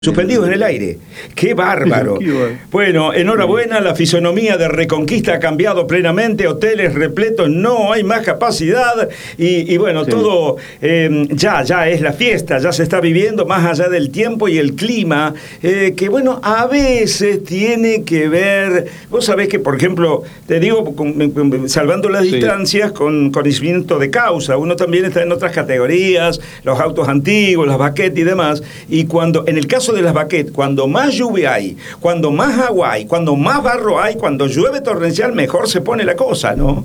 Suspendidos en el aire. ¡Qué bárbaro! Bueno, enhorabuena, la fisonomía de Reconquista ha cambiado plenamente, hoteles repletos, no hay más capacidad y bueno, todo ya es la fiesta, ya se está viviendo más allá del tiempo y el clima, que bueno, a veces tiene que ver, vos sabés que, por ejemplo, te digo, salvando las distancias, con conocimiento de causa, uno también está en otras categorías, los autos antiguos, las baquetas y demás, y cuando, en el caso de las baquetas, cuando más lluvia hay, cuando más agua hay, cuando más barro hay, cuando llueve torrencial, mejor se pone la cosa, ¿no?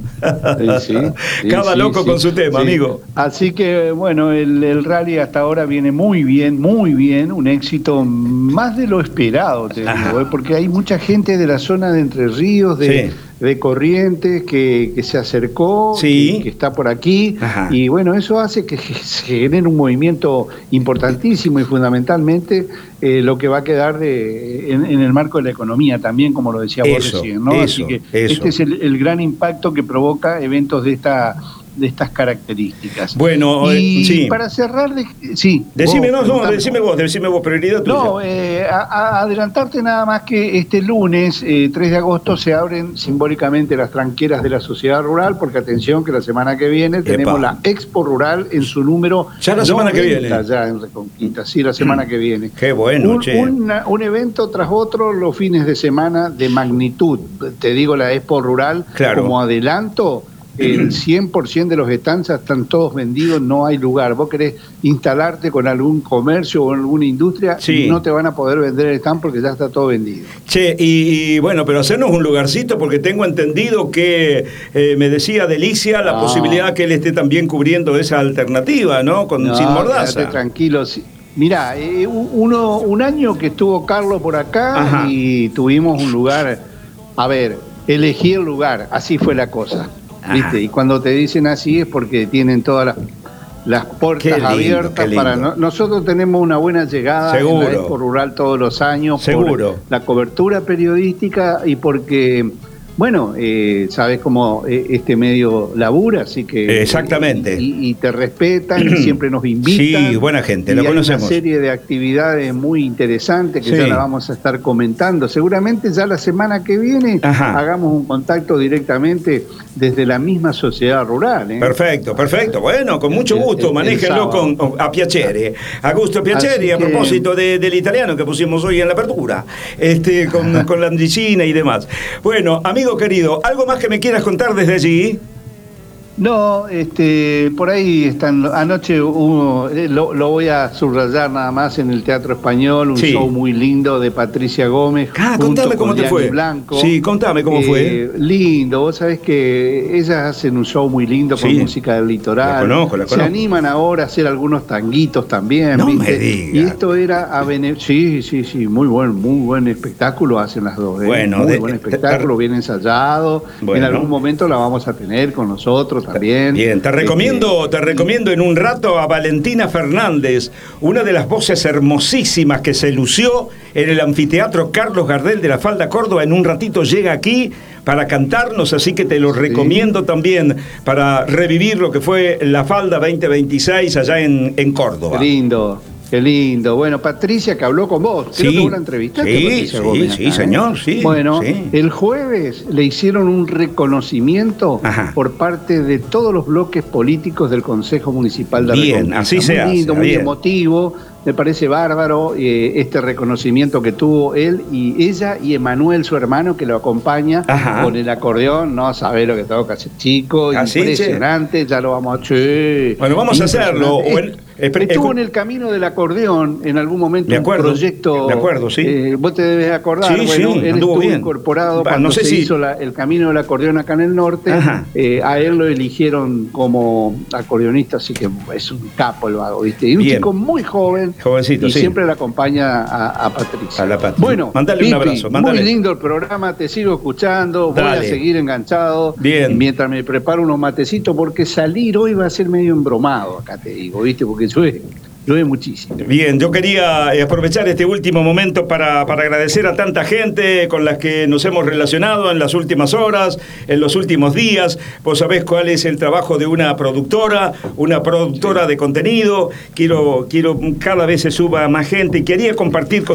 Cada loco con su tema, amigo. Así que, bueno, el rally hasta ahora viene muy bien, un éxito más de lo esperado, te digo, porque hay mucha gente de la zona de Entre Ríos, de Corrientes, que se acercó, que está por aquí, y bueno, eso hace que se genere un movimiento importantísimo y fundamentalmente lo que va a quedar en el marco de la economía también, como lo decía vos recién, ¿no? Así que este es el gran impacto que provoca eventos de estas características. Bueno, y para cerrar, decime vos, prioridad tuya. No, adelantarte nada más que este lunes, 3 de agosto, se abren simbólicamente las tranqueras de la sociedad rural, porque atención que la semana que viene tenemos la Expo Rural en su número. Ya la semana que viene. Ya en Reconquista, sí, la semana que viene. Qué bueno, un evento tras otro los fines de semana de magnitud. Te digo, la Expo Rural, como adelanto, el 100% de los stands están todos vendidos, no hay lugar. Vos querés instalarte con algún comercio o alguna industria, no te van a poder vender el stand porque ya está todo vendido. Che, y bueno, pero hacernos un lugarcito, porque tengo entendido que me decía Delicia la posibilidad que él esté también cubriendo esa alternativa, ¿no? Sin mordaza. Quédate tranquilo. Mirá, un año que estuvo Carlos por acá y tuvimos un lugar, elegí el lugar, así fue la cosa. ¿Viste? Y cuando te dicen así es porque tienen todas las puertas abiertas para nosotros tenemos una buena llegada en la Expo Rural todos los años por la cobertura periodística y porque bueno, sabes cómo este medio labura, así que exactamente y te respetan y siempre nos invitan. Sí, buena gente, lo conocemos. Hay una serie de actividades muy interesantes que ya la vamos a estar comentando. Seguramente ya la semana que viene hagamos un contacto directamente desde la misma sociedad rural. Perfecto. Bueno, con mucho gusto, manéjenlo a Piacere. Augusto Piacere, a propósito del italiano que pusimos hoy en la apertura, con la andicina y demás. Bueno, amigo querido, ¿algo más que me quieras contar desde allí? No, por ahí están. Anoche lo voy a subrayar nada más en el Teatro Español, un show muy lindo de Patricia Gómez. Contame cómo te fue. Blanco. Sí, contame cómo fue. Lindo, vos sabés que ellas hacen un show muy lindo con música del litoral. La conozco. Se animan ahora a hacer algunos tanguitos también. No me digas. Y esto era sí, muy buen espectáculo hacen las dos. Bueno, muy buen espectáculo, bien ensayado. En algún momento la vamos a tener con nosotros también. Bien, te recomiendo en un rato a Valentina Fernández, una de las voces hermosísimas que se lució en el anfiteatro Carlos Gardel de la Falda Córdoba. En un ratito llega aquí para cantarnos, así que te lo recomiendo también para revivir lo que fue la Falda 2026 allá en Córdoba. Qué lindo. Bueno, Patricia, que habló con vos. Creo que vos la entrevistaste. Patricia Gómez acá, señor. Bueno, el jueves le hicieron un reconocimiento por parte de todos los bloques políticos del Consejo Municipal de Reconquista. Bien, así se hace. Muy lindo, muy emotivo. Me parece bárbaro este reconocimiento que tuvo él y ella y Emanuel, su hermano, que lo acompaña con el acordeón. No sabe lo que toca ese chico. Impresionante. Ya lo vamos a... Bueno, vamos a hacerlo. Estuvo en el camino del acordeón en algún momento un proyecto. De acuerdo, vos te debes acordar. Él estuvo incorporado cuando hizo el camino del acordeón acá en el norte. A él lo eligieron como acordeonista, así que es un capo el vago, ¿viste? Y un chico muy jovencito, y siempre le acompaña a Patricia. A la Patricia. Bueno, mandale un abrazo. Muy lindo el programa, te sigo escuchando, voy a seguir enganchado. Bien. Mientras me preparo unos matecitos, porque salir hoy va a ser medio embromado, acá te digo, ¿viste? Porque llueve muchísimo. Bien, yo quería aprovechar este último momento para agradecer a tanta gente con las que nos hemos relacionado en las últimas horas, en los últimos días. Vos sabés cuál es el trabajo de una productora de contenido. Quiero cada vez se suba más gente y quería compartir con